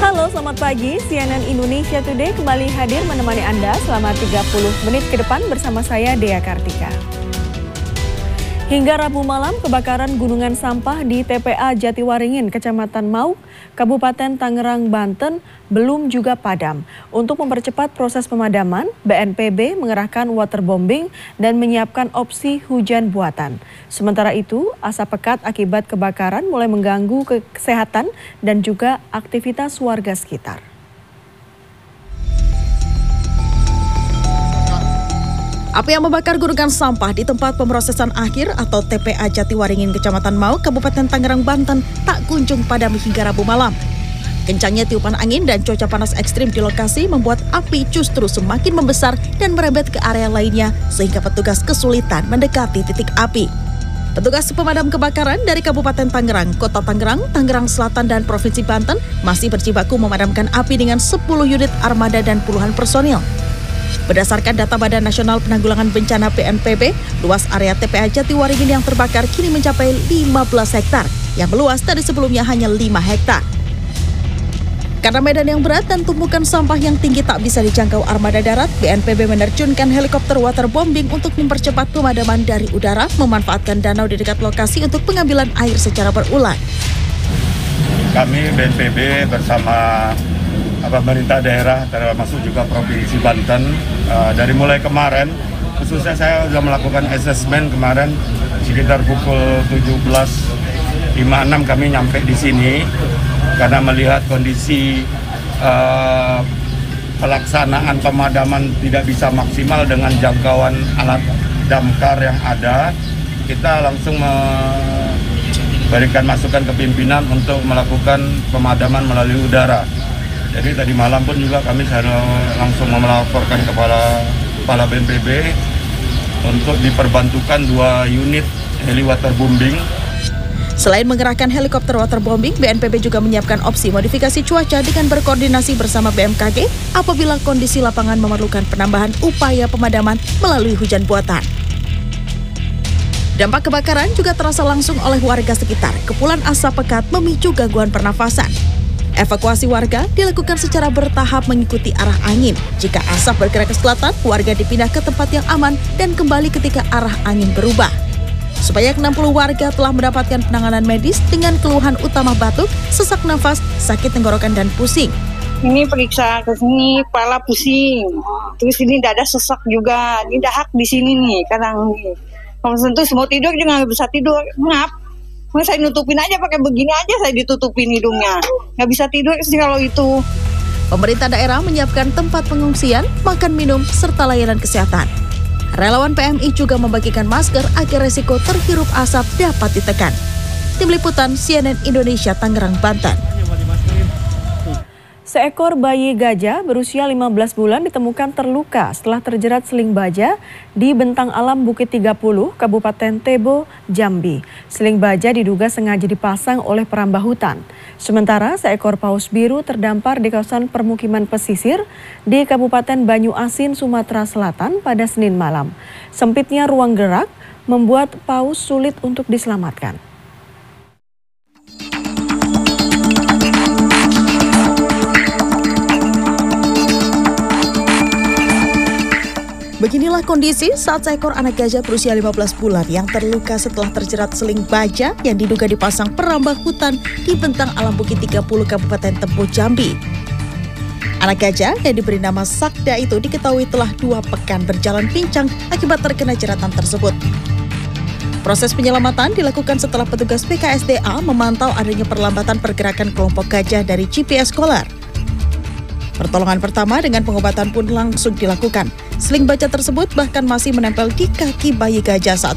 Halo, selamat pagi. CNN Indonesia Today kembali hadir menemani Anda selama 30 menit ke depan bersama saya, Dea Kartika. Hingga Rabu malam, kebakaran gunungan sampah di TPA Jatiwaringin, Kecamatan Mauk, Kabupaten Tangerang, Banten belum juga padam. Untuk mempercepat proses pemadaman, BNPB mengerahkan waterbombing dan menyiapkan opsi hujan buatan. Sementara itu, asap pekat akibat kebakaran mulai mengganggu kesehatan dan juga aktivitas warga sekitar. Api yang membakar gunungan sampah di tempat pemrosesan akhir atau TPA Jatiwaringin Kecamatan Mauk, Kabupaten Tangerang, Banten tak kunjung padam hingga Rabu malam. Kencangnya tiupan angin dan cuaca panas ekstrim di lokasi membuat api justru semakin membesar dan merembet ke area lainnya sehingga petugas kesulitan mendekati titik api. Petugas pemadam kebakaran dari Kabupaten Tangerang, Kota Tangerang, Tangerang Selatan dan Provinsi Banten masih berjibaku memadamkan api dengan 10 unit armada dan puluhan personil. Berdasarkan data Badan Nasional Penanggulangan Bencana BNPB, luas area TPA Jatiwaringin yang terbakar kini mencapai 15 hektar, yang meluas dari sebelumnya hanya 5 hektar. Karena medan yang berat dan tumpukan sampah yang tinggi tak bisa dijangkau armada darat, BNPB menerjunkan helikopter waterbombing untuk mempercepat pemadaman dari udara, memanfaatkan danau di dekat lokasi untuk pengambilan air secara berulang. Kami BNPB bersama pemerintah daerah, termasuk juga Provinsi Banten, dari mulai kemarin, khususnya saya sudah melakukan asesmen kemarin sekitar pukul 17.56 kami nyampe di sini karena melihat kondisi pelaksanaan pemadaman tidak bisa maksimal dengan jangkauan alat damkar yang ada. Kita langsung memberikan masukan ke pimpinan untuk melakukan pemadaman melalui udara. Jadi tadi malam pun juga kami langsung melaporkan kepala BNPB untuk diperbantukan 2 unit heli waterbombing. Selain mengerahkan helikopter waterbombing, BNPB juga menyiapkan opsi modifikasi cuaca dengan berkoordinasi bersama BMKG apabila kondisi lapangan memerlukan penambahan upaya pemadaman melalui hujan buatan. Dampak kebakaran juga terasa langsung oleh warga sekitar. Kepulan asap pekat memicu gangguan pernafasan. Evakuasi warga dilakukan secara bertahap mengikuti arah angin. Jika asap bergerak ke selatan, warga dipindah ke tempat yang aman dan kembali ketika arah angin berubah. Sebanyak 60 warga telah mendapatkan penanganan medis dengan keluhan utama batuk, sesak nafas, sakit tenggorokan, dan pusing. Ini periksa ke sini, kepala pusing. Terus ini dada sesak juga. Ini dahak di sini nih, kadang nih. Kalau sentuh mau tidur juga nggak bisa tidur. Ngap. Saya nutupin aja pakai begini aja, saya ditutupin hidungnya. Nggak bisa tidur sih kalau itu. Pemerintah daerah menyiapkan tempat pengungsian, makan minum, serta layanan kesehatan. Relawan PMI juga membagikan masker agar resiko terhirup asap dapat ditekan. Tim Liputan CNN Indonesia, Tangerang, Banten. Seekor bayi gajah berusia 15 bulan ditemukan terluka setelah terjerat seling baja di Bentang Alam Bukit 30, Kabupaten Tebo, Jambi. Seling baja diduga sengaja dipasang oleh perambah hutan. Sementara seekor paus biru terdampar di kawasan permukiman pesisir di Kabupaten Banyu Asin, Sumatera Selatan pada Senin malam. Sempitnya ruang gerak membuat paus sulit untuk diselamatkan. Beginilah kondisi saat seekor anak gajah berusia 15 bulan yang terluka setelah terjerat seling baja yang diduga dipasang perambah hutan di Bentang Alam Bukit 30, Kabupaten Tebo, Jambi. Anak gajah yang diberi nama Sakda itu diketahui telah 2 pekan berjalan pincang akibat terkena jeratan tersebut. Proses penyelamatan dilakukan setelah petugas BKSDA memantau adanya perlambatan pergerakan kelompok gajah dari GPS Collar. Pertolongan pertama dengan pengobatan pun langsung dilakukan. Seling baja tersebut bahkan masih menempel di kaki bayi gajah saat